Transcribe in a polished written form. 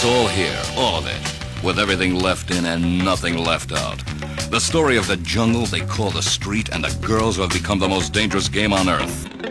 It's all here, all of it, with everything left in and nothing left out. The story of the jungle they call the street and the girls who have become the most dangerous game on earth.